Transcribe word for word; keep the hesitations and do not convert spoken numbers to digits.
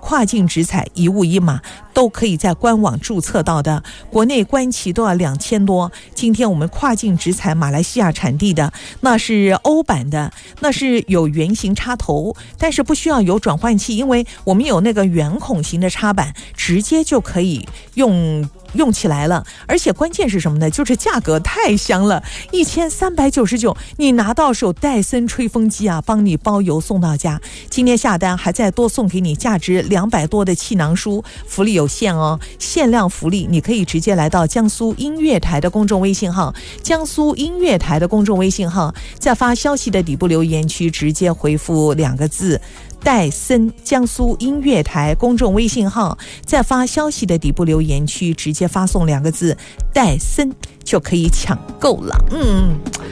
跨境直采一物一码都可以在官网注册到的，国内官旗都要两千多。今天我们跨境直采马来西亚产地的，那是欧版的，那是有圆形插头，但是不需要有转换器，因为我们有那个圆孔型的插板，直接就可以用用起来了。而且关键是什么呢？就是价格太香了，一千三百九十九，你拿到手戴森吹风机啊，帮你包邮送到家。今天下单还再多送给你价值两百多的气囊书，福利有限哦，限量福利，你可以直接来到江苏音乐台的公众微信号，江苏音乐台的公众微信号，在发消息的底部留言区直接回复两个字戴森，江苏音乐台公众微信号，在发消息的底部留言区直接发送两个字戴森就可以抢购了。嗯。